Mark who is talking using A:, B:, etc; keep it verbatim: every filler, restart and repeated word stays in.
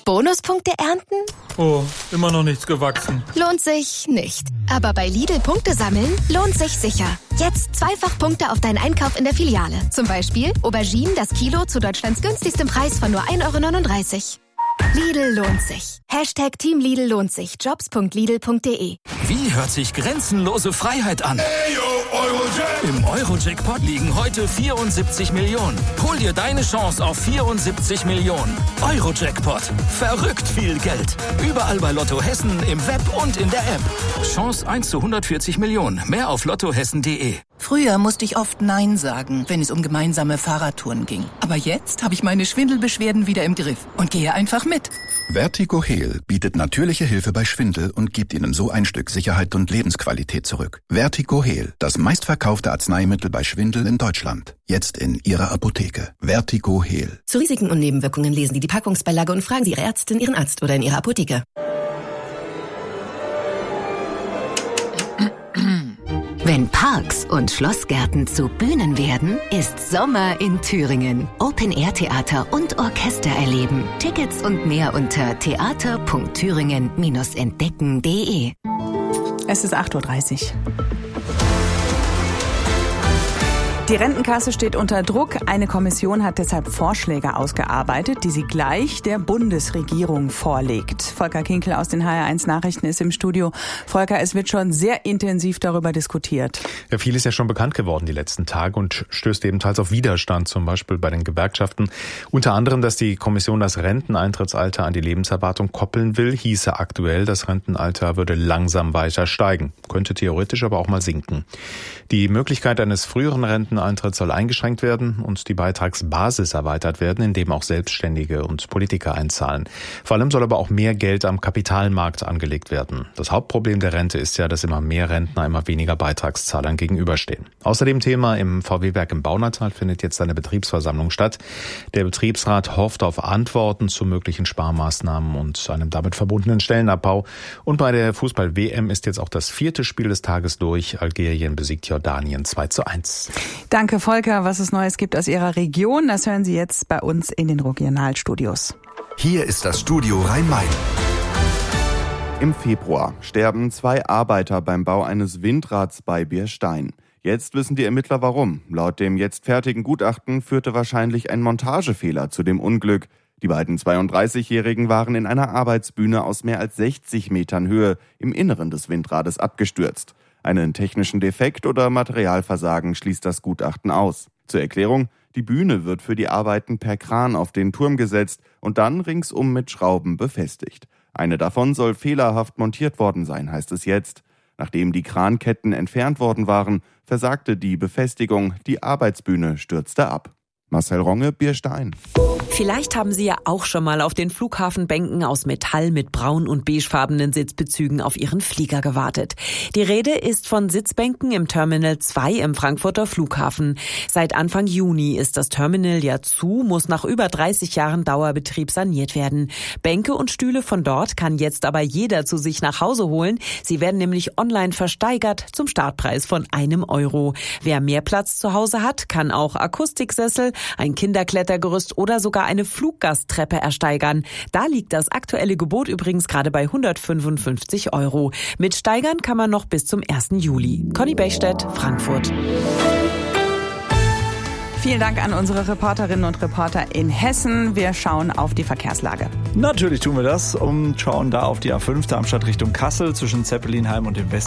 A: Bonuspunkte ernten?
B: Oh, immer noch nichts gewachsen.
A: Lohnt sich nicht. Aber bei Lidl Punkte sammeln lohnt sich sicher. Jetzt zweifach Punkte auf deinen Einkauf in der Filiale. Zum Beispiel Auberginen das Kilo zu Deutschlands günstigstem Preis von nur ein Euro neununddreißig. Lidl lohnt sich. Hashtag Team Lidl lohnt sich. Jobs punkt lidl punkt de.
C: Wie hört sich grenzenlose Freiheit an? Im Euro-Jackpot liegen heute vierundsiebzig Millionen. Hol dir deine Chance auf vierundsiebzig Millionen. Euro-Jackpot. Verrückt viel Geld. Überall bei Lotto Hessen, im Web und in der App. Chance eins zu hundertvierzig Millionen. Mehr auf lottohessen punkt de.
D: Früher musste ich oft Nein sagen, wenn es um gemeinsame Fahrradtouren ging. Aber jetzt habe ich meine Schwindelbeschwerden wieder im Griff und gehe einfach mit.
E: Vertigo Heal bietet natürliche Hilfe bei Schwindel und gibt Ihnen so ein Stück Sicherheit und Lebensqualität zurück. Vertigo Heal, das meistverkaufte Arzneimittel bei Schwindel in Deutschland. Jetzt in Ihrer Apotheke. Vertigo Heal.
F: Zu Risiken und Nebenwirkungen lesen Sie die Packungsbeilage und fragen Sie Ihre Ärztin, Ihren Arzt oder in Ihrer Apotheke.
G: Wenn Parks und Schlossgärten zu Bühnen werden, ist Sommer in Thüringen. Open-Air-Theater und Orchester erleben. Tickets und mehr unter theater punkt thüringen Bindestrich entdecken punkt de.
H: Es ist acht Uhr dreißig. Die Rentenkasse steht unter Druck. Eine Kommission hat deshalb Vorschläge ausgearbeitet, die sie gleich der Bundesregierung vorlegt. Volker Kinkel aus den H R eins Nachrichten ist im Studio. Volker, es wird schon sehr intensiv darüber diskutiert.
I: Ja, viel ist ja schon bekannt geworden die letzten Tage und stößt ebenfalls auf Widerstand, zum Beispiel bei den Gewerkschaften. Unter anderem, dass die Kommission das Renteneintrittsalter an die Lebenserwartung koppeln will, hieße aktuell, das Rentenalter würde langsam weiter steigen, könnte theoretisch aber auch mal sinken. Die Möglichkeit eines früheren Renten Eintritt soll eingeschränkt werden und die Beitragsbasis erweitert werden, indem auch Selbstständige und Politiker einzahlen. Vor allem soll aber auch mehr Geld am Kapitalmarkt angelegt werden. Das Hauptproblem der Rente ist ja, dass immer mehr Rentner immer weniger Beitragszahlern gegenüberstehen. Außerdem Thema: im V W-Werk im Baunatal findet jetzt eine Betriebsversammlung statt. Der Betriebsrat hofft auf Antworten zu möglichen Sparmaßnahmen und einem damit verbundenen Stellenabbau. Und bei der Fußball-W M ist jetzt auch das vierte Spiel des Tages durch. Algerien besiegt Jordanien zwei zu eins.
H: Danke, Volker. Was es Neues gibt aus Ihrer Region, das hören Sie jetzt bei uns in den Regionalstudios.
J: Hier ist das Studio Rhein-Main. Im Februar sterben zwei Arbeiter beim Bau eines Windrads bei Bierstein. Jetzt wissen die Ermittler warum. Laut dem jetzt fertigen Gutachten führte wahrscheinlich ein Montagefehler zu dem Unglück. Die beiden zweiunddreißigjährigen waren in einer Arbeitsbühne aus mehr als sechzig Metern Höhe im Inneren des Windrades abgestürzt. Einen technischen Defekt oder Materialversagen schließt das Gutachten aus. Zur Erklärung: Die Bühne wird für die Arbeiten per Kran auf den Turm gesetzt und dann ringsum mit Schrauben befestigt. Eine davon soll fehlerhaft montiert worden sein, heißt es jetzt. Nachdem die Kranketten entfernt worden waren, versagte die Befestigung, die Arbeitsbühne stürzte ab. Marcel Ronge, Bierstein.
K: Vielleicht haben Sie ja auch schon mal auf den Flughafenbänken aus Metall mit braun- und beigefarbenen Sitzbezügen auf Ihren Flieger gewartet. Die Rede ist von Sitzbänken im Terminal zwei im Frankfurter Flughafen. Seit Anfang Juni ist das Terminal ja zu, muss nach über dreißig Jahren Dauerbetrieb saniert werden. Bänke und Stühle von dort kann jetzt aber jeder zu sich nach Hause holen. Sie werden nämlich online versteigert zum Startpreis von einem Euro. Wer mehr Platz zu Hause hat, kann auch Akustiksessel, ein Kinderklettergerüst oder sogar eine Fluggasttreppe ersteigern. Da liegt das aktuelle Gebot übrigens gerade bei hundertfünfundfünfzig Euro. Mit steigern kann man noch bis zum ersten Juli. Conny Bechstedt, Frankfurt.
H: Vielen Dank an unsere Reporterinnen und Reporter in Hessen. Wir schauen auf die Verkehrslage.
L: Natürlich tun wir das und schauen da auf die A fünf Darmstadt Richtung Kassel zwischen Zeppelinheim und dem Westen.